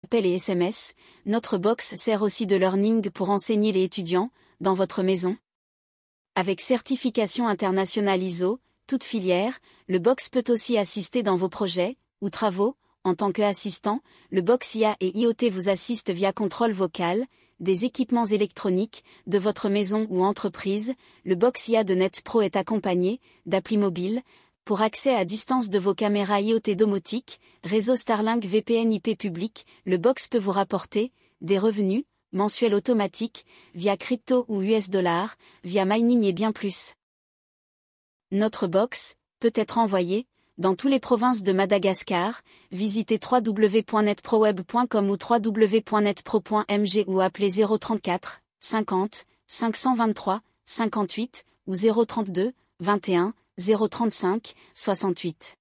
appels et SMS, notre box sert aussi de learning pour enseigner les étudiants, dans votre maison. Avec certification internationale ISO, toute filière, le box peut aussi assister dans vos projets ou travaux. En tant qu'assistant, le box IA et IoT vous assiste via contrôle vocal, des équipements électroniques, de votre maison ou entreprise. Le box IA de NetPro est accompagné d'applis mobiles, pour accès à distance de vos caméras IoT domotique, réseau Starlink VPN IP public. Le box peut vous rapporter des revenus mensuels automatiques, via crypto ou US dollars, via mining et bien plus. Notre box peut être envoyé dans toutes les provinces de Madagascar. Visitez www.netproweb.com ou www.netpro.mg ou appelez 034 50 523 58 ou 032 21 035 68.